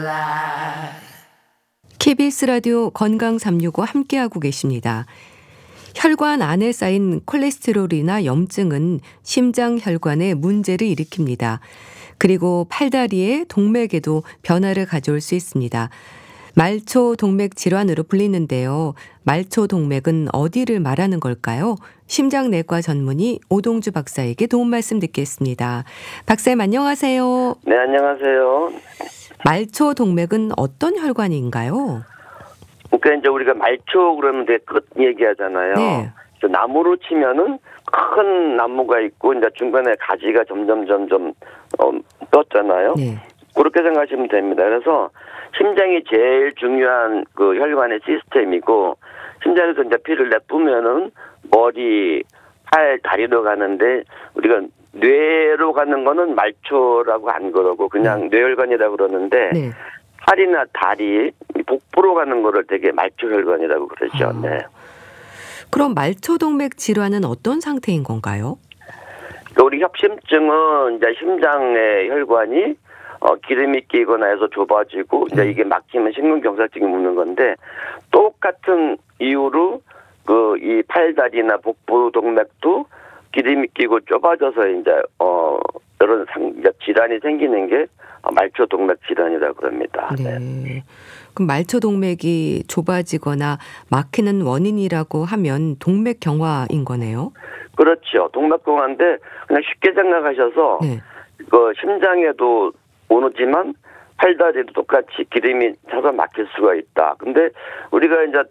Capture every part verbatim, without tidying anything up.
케이비에스 라디오 건강 삼육오 함께하고 계십니다. 혈관 안에 쌓인 콜레스테롤이나 염증은 심장 혈관에 문제를 일으킵니다. 그리고 팔다리의 동맥에도 변화를 가져올 수 있습니다. 말초 동맥 질환으로 불리는데요. 말초 동맥은 어디를 말하는 걸까요? 심장내과 전문의 오동주 박사에게 도움 말씀 듣겠습니다. 박사님 안녕하세요. 네, 안녕하세요. 말초 동맥은 어떤 혈관인가요? 그러니까 이제 우리가 말초 그러면 되게 끝 얘기하잖아요. 네. 그래서 나무로 치면은 큰 나무가 있고 이제 중간에 가지가 점점 점점 어, 떴잖아요. 네. 그렇게 생각하시면 됩니다. 그래서 심장이 제일 중요한 그 혈관의 시스템이고 심장에서 이제 피를 내뿜으면은 머리, 팔, 다리로 가는데 우리가 뇌로 가는 거는 말초라고 안 그러고 그냥 네. 뇌혈관이라고 그러는데 네. 팔이나 다리, 복부로 가는 거를 되게 말초혈관이라고 그러죠. 아. 네. 그럼 말초동맥 질환은 어떤 상태인 건가요? 그러니까 우리 협심증은 이제 심장의 혈관이 어, 기름이 끼거나 해서 좁아지고 이제 이게 막히면 심근경색증이 묻는 건데 똑같은 이유로 그 이 팔다리나 복부 동맥도 기름이 끼고 좁아져서 이제 어 이런 상 이제 질환이 생기는 게 말초 동맥 질환이라고 그럽니다. 네. 네. 그럼 말초 동맥이 좁아지거나 막히는 원인이라고 하면 동맥경화인 거네요. 그렇죠. 동맥경화인데 그냥 쉽게 생각하셔서 네. 그 심장에도 오지만 팔다리도 똑같이 기름이 차서 막힐 수가 있다. 근데 우리가 이제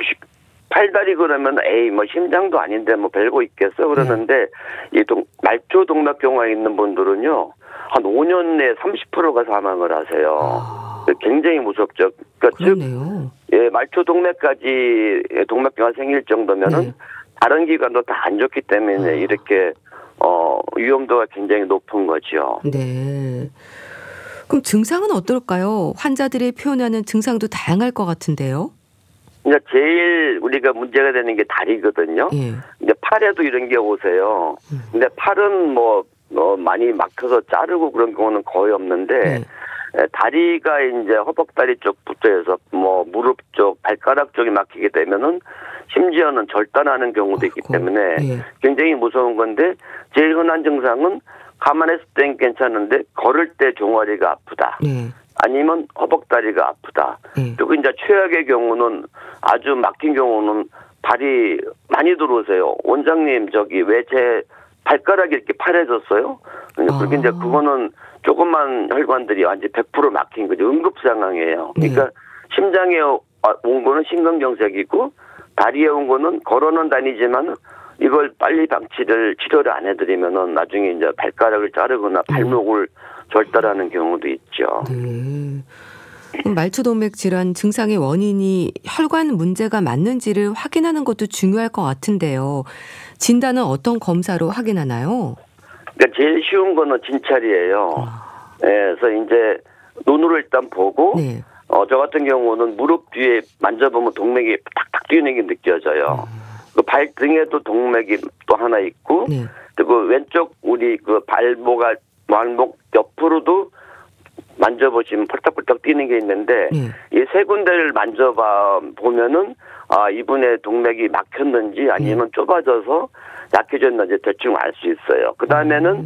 팔다리 그러면 에이 뭐 심장도 아닌데 뭐 별거 있겠어 그러는데 네. 이 동, 말초 동맥경화 있는 분들은요 한 오 년 내에 삼십 퍼센트가 사망을 하세요. 아. 굉장히 무섭죠. 그러니까 즉, 예, 말초 동맥까지 동맥경화 생길 정도면은 네. 다른 기관도 다 안 좋기 때문에 아. 이렇게 어 위험도가 굉장히 높은 거죠. 네. 그럼 증상은 어떨까요? 환자들이 표현하는 증상도 다양할 것 같은데요. 이제 제일 우리가 문제가 되는 게 다리거든요. 예. 이제 팔에도 이런 게 오세요. 음. 근데 팔은 뭐, 뭐 많이 막혀서 자르고 그런 경우는 거의 없는데 예. 다리가 이제 허벅다리 쪽부터 해서 뭐 무릎 쪽, 발가락 쪽이 막히게 되면은 심지어는 절단하는 경우도 있기 어이구. 때문에 예. 굉장히 무서운 건데 제일 흔한 증상은 가만히 있을 땐 괜찮은데 걸을 때 종아리가 아프다. 예. 아니면 허벅다리가 아프다. 예. 그리고 이제 최악의 경우는 아주 막힌 경우는 발이 많이 들어오세요. 원장님 저기 왜 제 발가락이 이렇게 파래졌어요? 그러니까 아. 이제 그거는 조그만 혈관들이 완전 백 퍼센트 막힌 거죠. 응급 상황이에요. 그러니까 예. 심장에 온 거는 심근경색이고 다리에 온 거는 걸어는 다니지만 이걸 빨리 방치를 치료를 안 해드리면은 나중에 이제 발가락을 자르거나 발목을 음. 절단하는 경우도 있죠. 네. 말초동맥 질환 증상의 원인이 혈관 문제가 맞는지를 확인하는 것도 중요할 것 같은데요. 진단은 어떤 검사로 확인하나요? 그러니까 제일 쉬운 거는 진찰이에요. 아. 네, 그래서 이제 눈으로 일단 보고 네. 어, 저 같은 경우는 무릎 뒤에 만져보면 동맥이 탁탁 뛰는 게 느껴져요. 음. 그 발등에도 동맥이 또 하나 있고 네. 그리고 왼쪽 우리 그 발목아 발목 옆으로도 만져보시면 펄떡펄떡 뛰는 게 있는데 네. 이 세 군데를 만져봐 보면은 아 이분의 동맥이 막혔는지 아니면 네. 좁아져서 약해졌는지 대충 알 수 있어요. 그 다음에는 음.